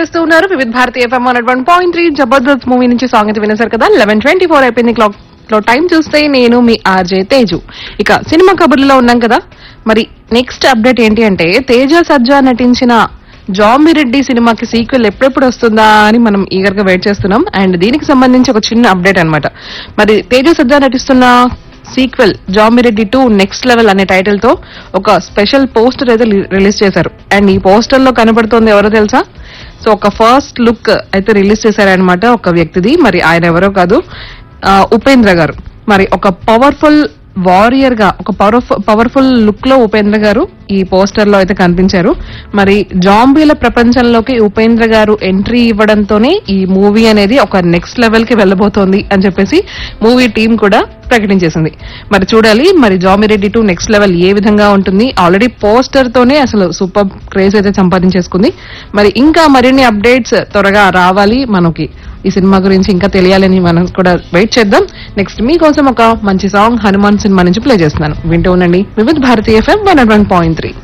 చేస్తూ ఉన్నారు వివిధ భారతి ఎఫ్ఎం 101.3 జబర్దస్త్ మూవీ నుంచి సాంగ్ అయితే వినేశారు కదా. 11:24 అయిపోయింది క్లాక్ లో. టైం చూస్తే నేను మీ ఆర్జే తేజు. ఇక సినిమా కబుర్లో ఉన్నాం కదా. మరి నెక్స్ట్ అప్డేట్ ఏంటి అంటే తేజ సజ్జా నటించిన జాంబిరెడ్డి సినిమాకి సీక్వెల్ ఎప్పుడెప్పుడు వస్తుందా అని మనం ఈగర్ గా వెయిట్ చేస్తున్నాం. అండ్ దీనికి సంబంధించి ఒక చిన్న అప్డేట్ అన్నమాట. మరి తేజ సజ్జా నటిస్తున్న సీక్వెల్ జాంబిరెడ్డి 2 నెక్స్ట్ లెవెల్ అనే టైటిల్ తో ఒక స్పెషల్ పోస్టర్ అయితే రిలీజ్ చేశారు. అండ్ ఈ పోస్టర్ లో కనబడుతోంది ఎవరో తెలుసా? సో ఒక ఫస్ట్ లుక్ అయితే రిలీజ్ చేశారనమాట ఒక వ్యక్తిది. మరి ఆయన ఎవరో కాదు, ఉపేంద్ర గారు. మరి ఒక పవర్ఫుల్ వారియర్ గా, ఒక పవర్ఫుల్ లుక్ లో ఉపేంద్ర గారు ఈ పోస్టర్ లో అయితే కనిపించారు. మరి జాంబీల ప్రపంచంలోకి ఉపేంద్ర గారు ఎంట్రీ ఇవ్వడంతోనే ఈ మూవీ అనేది ఒక నెక్స్ట్ లెవెల్ కి వెళ్ళబోతోంది అని చెప్పేసి మూవీ టీం కూడా ప్రకటించేసింది. మరి చూడాలి మరి జాంబిరెడ్డి 2 నెక్స్ట్ లెవెల్ ఏ విధంగా ఉంటుంది. ఆల్రెడీ పోస్టర్ తోనే అసలు సూపర్ క్రేజ్ అయితే సంపాదించేసుకుంది. మరి ఇంకా మరిన్ని అప్డేట్స్ త్వరగా రావాలి మనకి. ఈ సినిమా గురించి ఇంకా తెలియాలని మనం కూడా వెయిట్ చేద్దాం. నెక్స్ట్ మీకోసం ఒక మంచి సాంగ్ హనుమాన్ సినిమా నుంచి ప్లే చేస్తున్నాను, వింటూ ఉండండి వివిధ భారతీయ ఎఫ్ఎం 101.3.